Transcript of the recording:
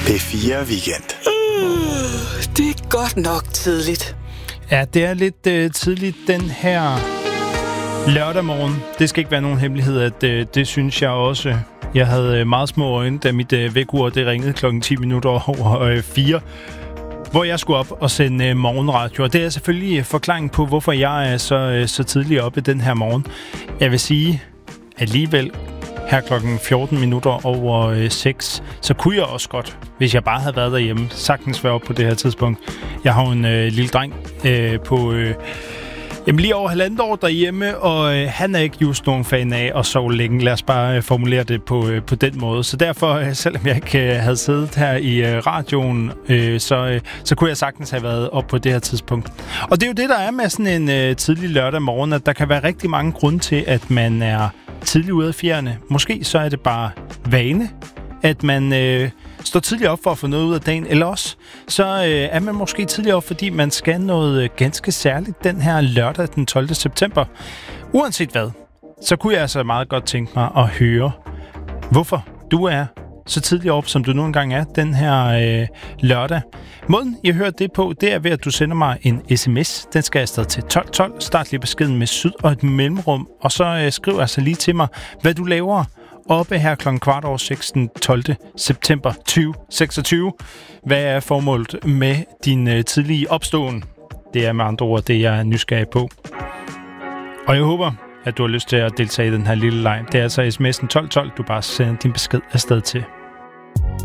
P4 Weekend. Det er godt nok tidligt. Ja, det er lidt tidligt den her lørdag morgen. Det skal ikke være nogen hemmelighed, at det synes jeg også. Jeg havde meget små øjne, da mit vækkeur det ringede klokken 10 minutter over 4, hvor jeg skulle op og sende morgenradio. Og det er selvfølgelig forklaringen på, hvorfor jeg er så tidligt oppe den her morgen. Jeg vil sige, alligevel her klokken 14 minutter over 6, så kunne jeg også godt, hvis jeg bare havde været derhjemme, sagtens være oppe på det her tidspunkt. Jeg har en lille dreng på lige over 1,5 år derhjemme, og han er ikke just nogen fan af at sove længe. Lad os bare formulere det på den måde. Så derfor, selvom jeg ikke havde siddet her i radioen, så kunne jeg sagtens have været oppe på det her tidspunkt. Og det er jo det, der er med sådan en tidlig lørdag morgen, at der kan være rigtig mange grunde til, at man er tidligt ude af fjerne. Måske så er det bare vane, at man står tidligt op for at få noget ud af dagen, eller også så er man måske tidligt op, fordi man skal noget ganske særligt den her lørdag den 12. september. Uanset hvad, så kunne jeg altså meget godt tænke mig at høre, hvorfor du er så tidligt op, som du nu engang er den her lørdag. Måden, jeg hører det på, det er ved, at du sender mig en sms. Den skal afsted til 1212. Start lige beskeden med syd og et mellemrum, og så skriv altså lige til mig, hvad du laver oppe her klokken 6 den 12. september 2026. Hvad er formålet med din tidlige opståen? Det er med andre ord det, jeg er nysgerrig på. Og jeg håber, at du har lyst til at deltage i den her lille leg. Det er altså sms'en 1212, du bare sender din besked afsted til.